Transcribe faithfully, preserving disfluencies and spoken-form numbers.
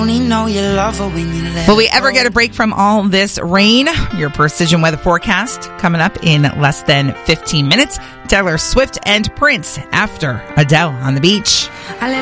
Only know you love her when you let Will we her ever go. get a break from all this rain? Your precision weather forecast coming up in less than fifteen minutes. Taylor Swift and Prince after Adele on the beach. I let